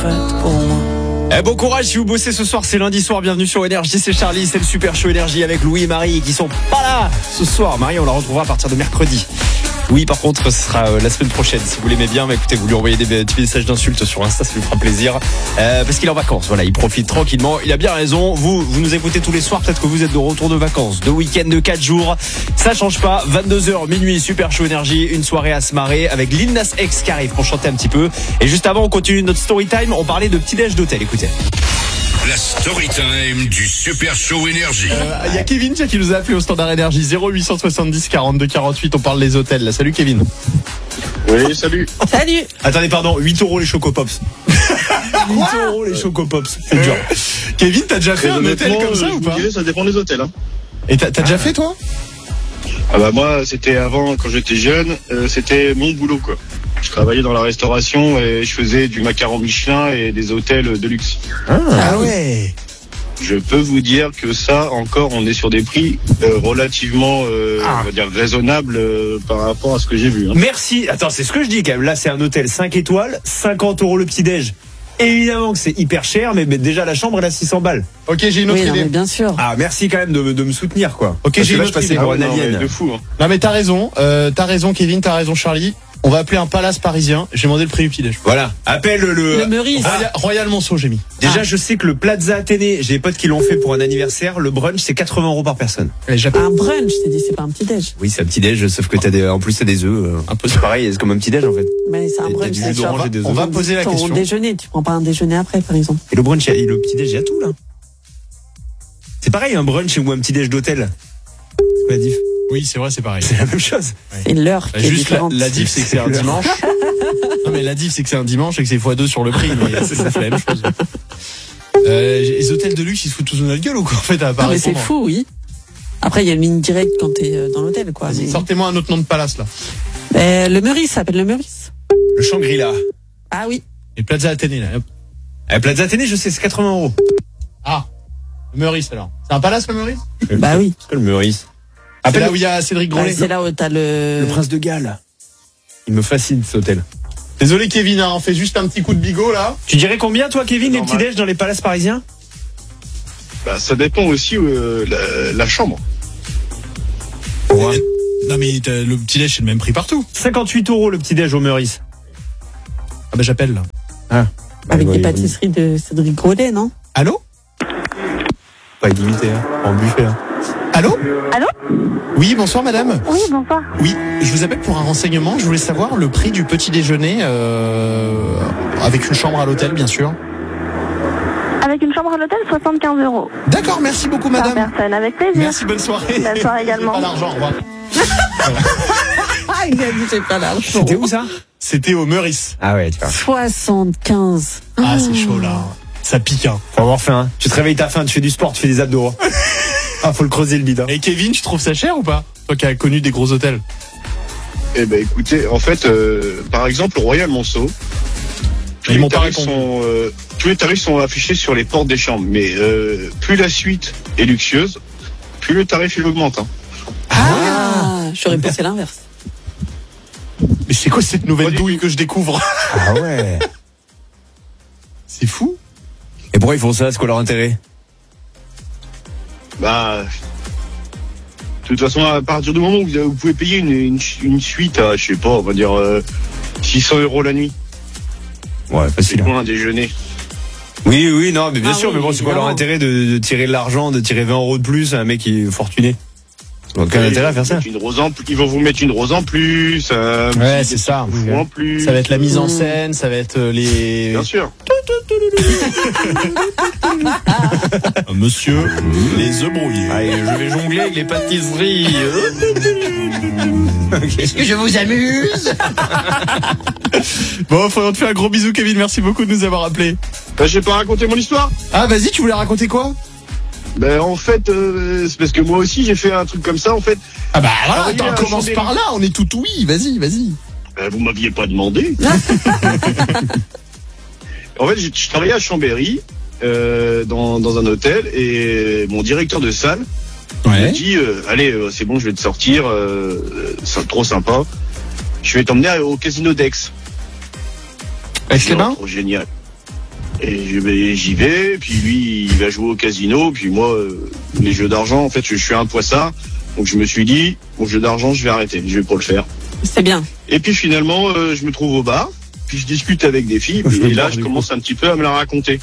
faite pour moi. Bon courage si vous bossez ce soir, c'est lundi soir, bienvenue sur Énergie, c'est Charlie, c'est le Super Show Énergie avec Louis et Marie qui sont pas là ce soir. Marie, on la retrouvera à partir de mercredi. Oui, par contre, ce sera la semaine prochaine. Si vous l'aimez bien, écoutez, vous lui envoyez des petits messages d'insultes sur Insta, ça lui fera plaisir. Parce qu'il est en vacances, voilà, il profite tranquillement. Il a bien raison. Vous nous écoutez tous les soirs, peut-être que vous êtes de retour de vacances, de week-end de 4 jours. Ça change pas. 22h, minuit, Super Show Énergie, une soirée à se marrer avec Lil Nas X qui arrive pour chanter un petit peu. Et juste avant, on continue notre story time. On parlait de petit-déj d'hôtel, écoutez. La story time du Super Show Énergie. Il y a Kevin qui nous a appelé au standard Énergie 0870 42 48. On parle des hôtels là. Salut Kevin. Oui, salut. Salut. Attendez, pardon, 8€ les Chocopops. 8€ les Chocopops. C'est dur. Kevin, t'as déjà fait un hôtel comme ça ou pas? Ça dépend des hôtels. Hein. Et t'as déjà fait toi? Ah bah moi, c'était avant, quand j'étais jeune, c'était mon boulot quoi. Je travaillais dans la restauration et je faisais du macaron Michelin et des hôtels de luxe. Ah ouais. Je peux vous dire que ça, encore, on est sur des prix relativement, on va dire, raisonnables par rapport à ce que j'ai vu. Hein. Merci. Attends, c'est ce que je dis quand même. Là, c'est un hôtel 5 étoiles, 50€ le petit-déj. Évidemment que c'est hyper cher, mais déjà la chambre elle a 600 balles. Ok, j'ai une autre idée. Non, mais bien sûr. Ah, merci quand même de me soutenir quoi. Ok, j'ai une autre idée. Pour un non, alien. de fou. Hein. Non mais t'as raison Kevin, t'as raison Charlie. On va appeler un palace parisien. J'ai demandé le prix du petit-déj. Voilà. Appelle Le Meurice. Royal Monceau, j'ai mis. Déjà, je sais que le Plaza Athénée, j'ai des potes qui l'ont fait pour un anniversaire. Le brunch, c'est 80€ par personne. Allez, j'appelle. Un brunch, je t'ai dit, c'est pas un petit déj. Oui, c'est un petit déj, sauf que en plus t'as des œufs. Un peu c'est pareil, c'est comme un petit déj en fait. Mais c'est un Et t'as brunch. du c'est jus d'orange et des œufs. On va poser la ton question. déjeuner, tu prends pas un déjeuner après, par exemple. Et le brunch, le petit déj, il y a tout là. C'est pareil, un brunch ou un petit déj d'hôtel. C'est pas la diff. Oui, c'est vrai, c'est pareil. C'est la même chose. C'est l'heure qui est Juste différente. la diff, c'est que c'est un dimanche. Non mais la diff, c'est que c'est un dimanche et que c'est x2 sur le prix. Mais c'est la même chose. Les hôtels de luxe, ils se foutent tous de notre gueule ou quoi en fait à part Non, mais c'est répondre. fou, oui. Après, il y a une ligne directe quand t'es dans l'hôtel, quoi. Vas-y, Mais... sortez-moi un autre nom de palace là. Le Meurice, ça s'appelle le Meurice. Le Shangri-La. Ah oui. Et Plaza Athénée là. Hop. Plaza Athénée, je sais, c'est 80€. Ah, le Meurice alors. C'est un palace le Meurice? Bah oui. C'est quoi le Meurice? C'est là où il y a Cédric Bah, Grolet. c'est là où t'as Le Prince de Galles. Il me fascine cet hôtel. Désolé Kevin, hein, on fait juste un petit coup de bigot là. Tu dirais combien toi Kevin les Normal. petits déj dans les palaces parisiens? Bah, ça dépend aussi la chambre. Ouais. Non mais le petit déj c'est le même prix partout. 58€ le petit déj au Meurice. Ah bah j'appelle là. avec Ouais, des ouais, pâtisseries de Cédric Grolet, non? Allô? Pas illimité, hein. En buffet. Hein. Allô? Allô? Oui, bonsoir madame. Oui, bonsoir. Oui, je vous appelle pour un renseignement. Je voulais savoir le prix du petit déjeuner avec une chambre à l'hôtel, bien sûr. Avec une chambre à l'hôtel, 75€. D'accord, merci beaucoup Par madame. personne, avec plaisir. Merci, bonne soirée. Bonne soirée également. Pas d'argent, au revoir. Ah, il a dit j'ai pas l'argent. C'était où ça? C'était au Meurice. Ah ouais, tu vois. 75. Ah, c'est chaud là. Ça pique, hein. Faut avoir faim. Hein. Tu te réveilles, t'as faim, tu fais du sport, tu fais des abdos. Hein. Ah, faut le creuser le bide. Hein. Et Kevin, tu trouves ça cher ou pas? Toi qui as connu des gros hôtels. Eh ben écoutez, en fait, par exemple, au Royal Monceau, Ils m'ont pas répondu. tous les tarifs sont affichés sur les portes des chambres. Mais plus la suite est luxueuse, plus le tarif il augmente. Hein. Ah, j'aurais pensé l'inverse. Mais c'est quoi cette nouvelle douille que je découvre? Ah ouais. C'est fou. Et pourquoi ils font ça? C'est quoi leur intérêt? Bah, de toute façon, à partir du moment où vous pouvez payer une suite à, je sais pas, on va dire 600€ la nuit. Ouais, C'est facile. quoi un déjeuner? Oui, non, mais bien sûr, oui, mais bon, c'est quoi leur évidemment. intérêt de tirer de l'argent, de tirer 20€ de plus à un mec qui est fortuné? Aucun intérêt à faire ça. Ils vont vous mettre une rose en plus. Ouais, c'est ça. En plus. Ça va être la mise en scène, ça va être les... Bien sûr. Monsieur, les œufs brouillés. Allez, je vais jongler avec les pâtisseries. Est-ce que je vous amuse? Bon, faudra te faire un gros bisou, Kevin. Merci beaucoup de nous avoir appelés. Bah, j'ai pas raconté mon histoire. Ah, vas-y, tu voulais raconter quoi? Ben en fait, c'est parce que moi aussi j'ai fait un truc comme ça en fait. Ah bah voilà, Ah oui, attends, commence Chambéry. par là, on est tout oui, vas-y. Vous m'aviez pas demandé. En fait, je travaillais à Chambéry dans un hôtel et mon directeur de salle m'a dit allez, c'est bon, je vais te sortir, c'est trop sympa. Je vais t'emmener au casino d'Aix. Aix-les-Bains? Trop génial. Et j'y vais, puis lui, il va jouer au casino, puis moi, les jeux d'argent, en fait, je suis un poissard. Donc je me suis dit, mon jeu d'argent, je vais arrêter, je vais pas le faire. C'est bien. Et puis finalement, je me trouve au bar, puis je discute avec des filles, et là, je commence un petit peu à me la raconter.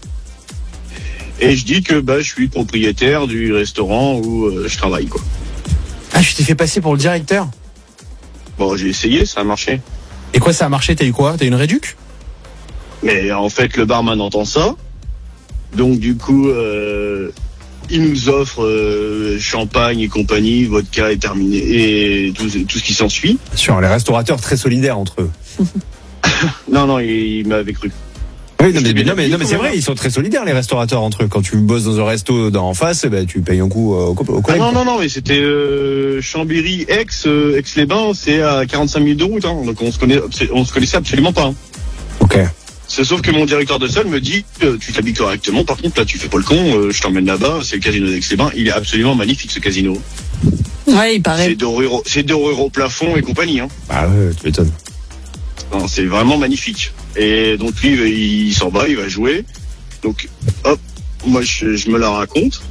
Et je dis que je suis propriétaire du restaurant où je travaille, quoi. Ah, je t'ai fait passer pour le directeur. Bon, j'ai essayé, ça a marché. Et quoi, ça a marché? T'as eu quoi? T'as eu une réduc? Mais en fait, le barman entend ça. Donc du coup, il nous offre champagne et compagnie, vodka est terminé, et tout ce qui s'ensuit. Bien sûr, les restaurateurs très solidaires entre eux. Non, il m'avait cru. Oui, non, mais c'est vrai, ils sont très solidaires, les restaurateurs entre eux. Quand tu bosses dans un resto en face, tu payes un coup au collègue. Non, mais c'était Chambéry, Aix-les-Bains, c'est à 45 minutes de route, hein. Donc on se connaissait absolument pas. Hein. Ok. C'est sauf que mon directeur de salle me dit, tu t'habilles correctement, par contre là tu fais pas le con, je t'emmène là-bas, c'est le casino d'Aix-les-Bains, il est absolument magnifique ce casino. Ouais, il paraît. C'est doré au plafond et compagnie, hein. Ah ouais, tu m'étonnes. Non, c'est vraiment magnifique. Et donc lui, il s'en va, il va jouer. Donc, hop, moi je me la raconte.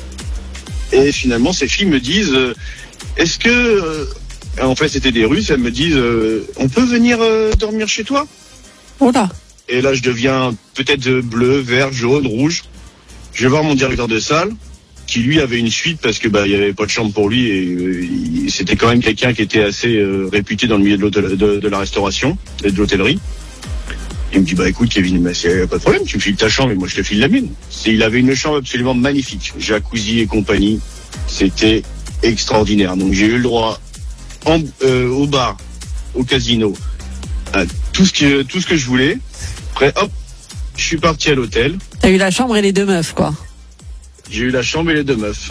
Et finalement, ces filles me disent, est-ce que, en fait c'était des Russes, elles me disent, on peut venir dormir chez toi? Oh là. Et là, je deviens peut-être bleu, vert, jaune, rouge. Je vais voir mon directeur de salle, qui lui avait une suite parce que il y avait pas de chambre pour lui et c'était quand même quelqu'un qui était assez réputé dans le milieu de la restauration et de l'hôtellerie. Il me dit écoute Kevin, pas de problème, tu me files ta chambre et moi je te file la mienne. Il avait une chambre absolument magnifique, jacuzzi et compagnie, c'était extraordinaire. Donc j'ai eu le droit au bar, au casino, à tout ce que je voulais. Après hop, je suis parti à l'hôtel. T'as eu la chambre et les deux meufs, quoi. J'ai eu la chambre et les deux meufs.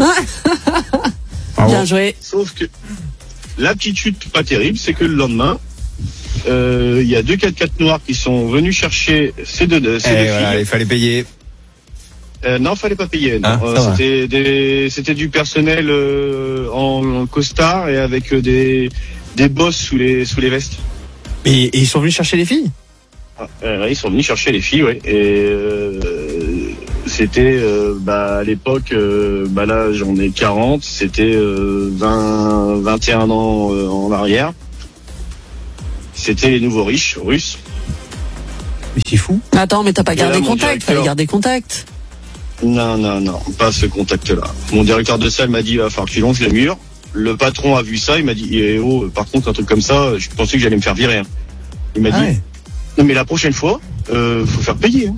Bien joué. Sauf que la petite chute pas terrible, c'est que le lendemain, il y a 2 4x4 noirs qui sont venus chercher ces deux filles. Il fallait payer. Non, fallait pas payer. Non. C'était du personnel en costard et avec des bosses sous les vestes. Et ils sont venus chercher les filles? Ils sont venus chercher les filles, ouais. Et c'était à l'époque, là j'en ai 40, c'était 21 ans en arrière. C'était les nouveaux riches russes. Mais c'est fou. Attends, mais t'as pas gardé mon contact, fallait garder contact. Non, pas ce contact-là. Mon directeur de salle m'a dit, il va falloir que tu longes les murs. Le patron a vu ça, il m'a dit, par contre, un truc comme ça, je pensais que j'allais me faire virer. Hein. Il m'a dit, non mais la prochaine fois, faut faire payer. Hein.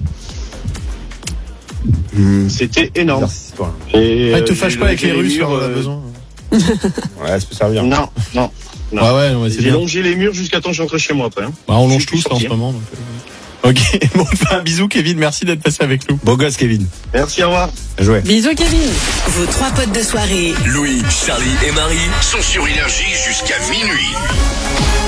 C'était énorme. Et te fâche pas avec les Russes sur la besoin. Ouais, ça peut servir. Non. Ouais, j'ai longé les murs jusqu'à temps que je rentre chez moi après. Hein. On longe tous en ce moment. Donc... Ok, bon, un bisou Kevin, merci d'être passé avec nous. Beau gosse Kevin. Merci, au revoir. Bien joué. Bisous Kevin. Vos 3 potes de soirée. Louis, Charlie et Marie sont sur Énergie jusqu'à minuit.